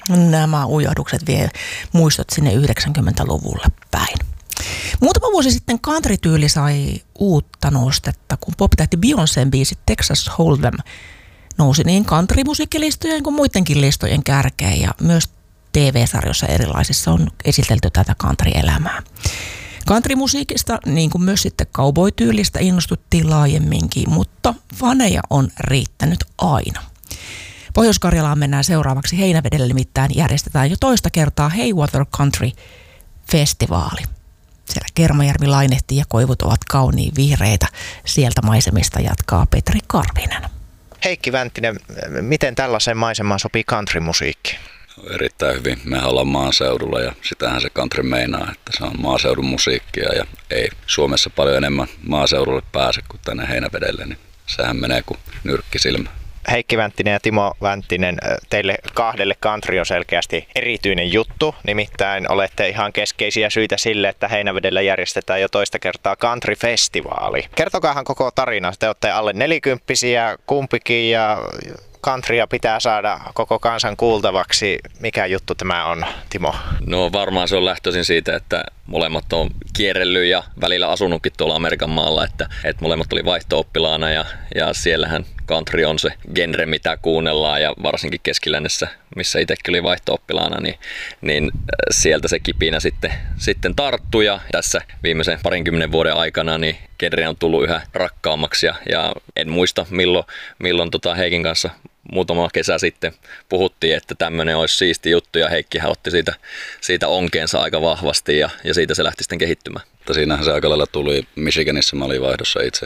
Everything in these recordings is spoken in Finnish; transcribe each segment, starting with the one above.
Nämä ujohdukset vie muistot sinne 90-luvulle päin. Muutama vuosi sitten country-tyyli sai uutta nostetta, kun pop-tähti Beyoncén biisi Texas Hold'em nousi niin country-musiikkilistojen kuin muidenkin listojen kärkeen, ja myös TV-sarjoissa erilaisissa on esitelty tätä country-elämää. Country-musiikista, niin kuin myös sitten cowboy-tyylistä, innostuttiin laajemminkin, mutta faneja on riittänyt aina. Pohjois-Karjalaan mennään seuraavaksi Heinävedelle, nimittäin järjestetään jo toista kertaa Haywater Country-festivaali. Siellä Kermajärvi lainehtii ja koivut ovat kauniin vihreitä. Sieltä maisemista jatkaa Petri Karvinen. Heikki Vänttinen, miten tällaiseen maisemaan sopii countrymusiikki? Erittäin hyvin. Mehän ollaan maaseudulla ja sitähän se country meinaa, että se on maaseudun musiikkia ja ei Suomessa paljon enemmän maaseudulle pääse kuin tänne Heinävedelle, niin sehän menee kuin nyrkki silmä. Heikki Vänttinen ja Timo Vänttinen, teille kahdelle country on selkeästi erityinen juttu. Nimittäin olette ihan keskeisiä syitä sille, että Heinävedellä järjestetään jo toista kertaa country-festivaali. Kertokaahan koko tarina. Te olette alle 40-vuotiaita kumpikin ja countrya pitää saada koko kansan kuultavaksi. Mikä juttu tämä on, Timo? No varmaan se on lähtöisin siitä, että molemmat on kierrellyt ja välillä asunutkin tuolla Amerikan maalla, että molemmat oli vaihto-oppilaana ja siellähän country on se genre, mitä kuunnellaan ja varsinkin Keskilännessä, missä itsekin oli vaihto-oppilaana, niin sieltä se kipinä sitten tarttui ja tässä viimeisen 20 vuoden aikana niin genre on tullut yhä rakkaammaksi ja en muista milloin Heikin kanssa muutama kesä sitten puhuttiin, että tämmöinen olisi siisti juttu ja Heikkihän otti siitä onkeensa aika vahvasti ja siitä se lähti sitten kehittymään. Siinähän se aika lailla tuli. Michiganissa mä olin vaihdossa itse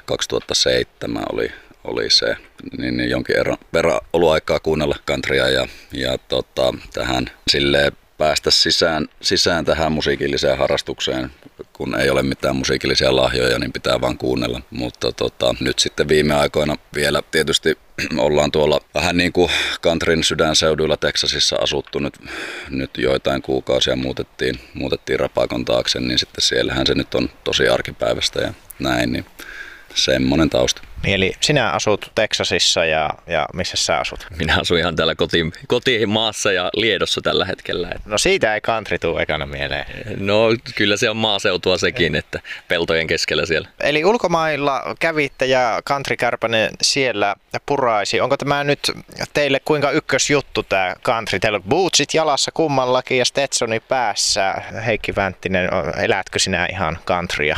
2007 oli se, niin jonkin verran ollut aikaa kuunnella countrya ja tähän silleen päästä sisään tähän musiikilliseen harrastukseen, kun ei ole mitään musiikillisia lahjoja, niin pitää vaan kuunnella. Mutta nyt sitten viime aikoina vielä tietysti ollaan tuolla vähän niin kuin countryn sydänseuduilla Texasissa asuttu nyt joitain kuukausia muutettiin Rapakon taakse, niin sitten siellähän se nyt on tosi arkipäivästä ja näin, niin semmoinen tausta. Eli sinä asut Texasissa ja missä sä asut? Minä asun ihan täällä kotimaassa ja Liedossa tällä hetkellä. No siitä ei country tule ekana mieleen. No kyllä se on maaseutua sekin, että peltojen keskellä siellä. Eli ulkomailla kävitte ja country Kärpänen siellä puraisi. Onko tämä nyt teille kuinka ykkösjuttu tämä country? Teillä on bootsit jalassa kummallakin ja Stetsoni päässä. Heikki Vänttinen, elätkö sinä ihan countrya?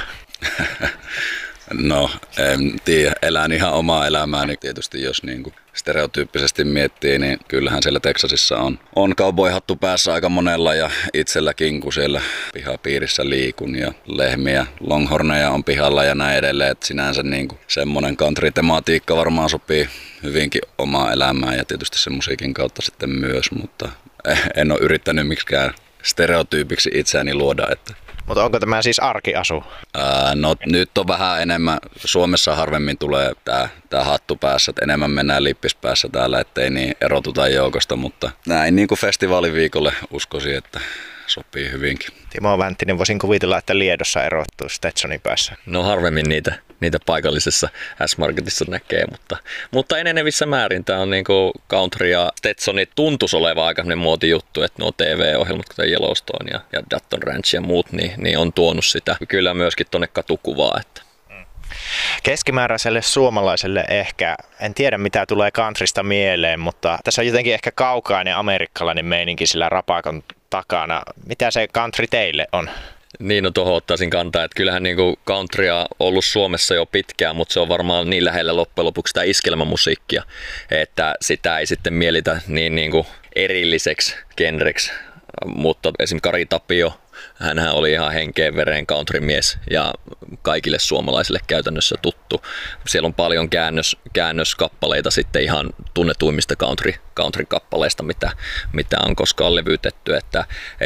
No, en tiedä. Elän ihan omaa elämääni. Tietysti jos niinku stereotyyppisesti miettii, niin kyllähän siellä Texasissa on cowboyhattu päässä aika monella ja itselläkin, kun siellä pihapiirissä liikun ja lehmiä, longhorneja on pihalla ja näin edelleen. Et sinänsä niinku semmoinen country-tematiikka varmaan sopii hyvinkin omaa elämään ja tietysti sen musiikin kautta sitten myös, mutta en ole yrittänyt miksikään stereotyypiksi itseäni luoda, että mutta onko tämä siis arkiasu? No nyt on vähän enemmän, Suomessa harvemmin tulee tää hattu päässä, että enemmän mennään lippis päässä täällä, ettei niin erotuta joukosta, mutta näin niin kuin festivaaliviikolle uskoisin, että sopii hyvinkin. Timo Vänttinen, voisin kuvitella, että Liedossa erottuu Stetsonin päässä. No harvemmin niitä paikallisessa S-Marketissa näkee, mutta enenevissä määrin tämä on niinku country ja Stetsoni tuntuisi olevan aika muotijuttu, että nuo TV-ohjelmat, kuten Yellowstone ja Dutton Ranch ja muut, niin on tuonut sitä kyllä myöskin tuonne katukuvaa. Että. Keskimääräiselle suomalaiselle ehkä, en tiedä mitä tulee countrysta mieleen, mutta tässä on jotenkin ehkä kaukainen amerikkalainen meininki sillä Rapakon takana. Mitä se country teille on? Niin, no tuohon ottaisin kantaa, että kyllähän niinku countrya on ollut Suomessa jo pitkään, mutta se on varmaan niin lähellä loppujen lopuksi sitä iskelmämusiikkia, että sitä ei sitten mielitä niin kuin erilliseksi genreksi. Mutta esimerkiksi Kari Tapio, hänhän oli ihan henkeen vereen countrymies ja kaikille suomalaisille käytännössä tuttu. Siellä on paljon käännöskappaleita sitten ihan tunnetuimmista country-kappaleista, mitä on koskaan levytetty. Että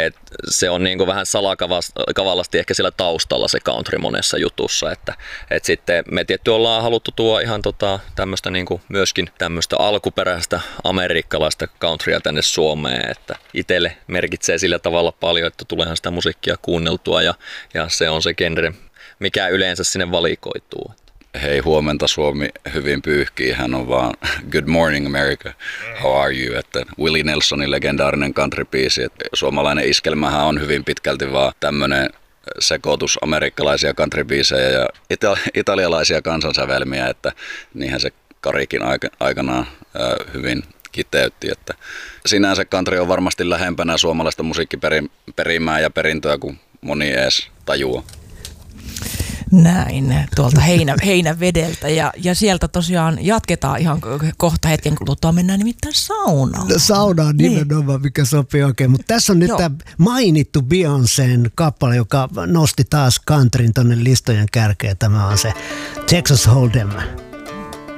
se on niin kuin vähän salakavallasti ehkä siellä taustalla se country monessa jutussa. Että sitten me tietty ollaan haluttu tuoda ihan tämmöistä niin kuin myöskin tämmöistä alkuperäistä amerikkalaista countrya tänne Suomeen. Että itselle merkitsee sillä tavalla paljon, että tuleehan sitä musiikkia kuunneltua ja se on se genre, mikä yleensä sinne valikoituu. hei huomenta Suomi hyvin pyyhkii, hän on vaan Good morning America, how are you, että Willie Nelsonin legendaarinen country-biisi, että suomalainen iskelmähän on hyvin pitkälti vaan tämmöinen sekoitus amerikkalaisia country-biisejä ja italialaisia kansansävelmiä, että niinhän se Karikin aikanaan hyvin kiteytti, että sinänsä country on varmasti lähempänä suomalaista musiikkiperimää ja perintöä kuin moni edes tajua. Näin, tuolta heinävedeltä ja sieltä tosiaan jatketaan ihan kohta hetken kuluttua, mennään nimittäin saunaan. Saunaan nimenomaan, mikä sopii oikein, mutta tässä on nyt tämä mainittu Beyoncén kappale, joka nosti taas countryn tonne listojen kärkeen, tämä on se Texas Hold'em.